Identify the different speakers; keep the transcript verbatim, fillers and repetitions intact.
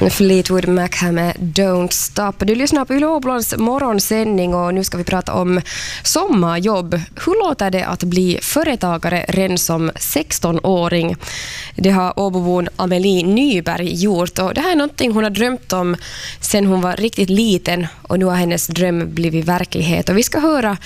Speaker 1: Fleetwood Mac här med Don't Stop. Du lyssnar på Yle Åbolands morgonsändning och nu ska vi prata om sommarjobb. Hur låter det att bli företagare redan som sexton-åring? Det har Åbobon Amelie Nyberg gjort och det här är någonting hon har drömt om sedan hon var riktigt liten och nu har hennes dröm blivit verklighet. Och vi ska höra